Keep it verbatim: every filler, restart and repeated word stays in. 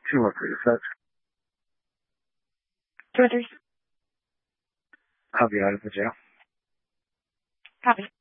Two more for you, folks. Two or three. I'll be out of the jail. Copy.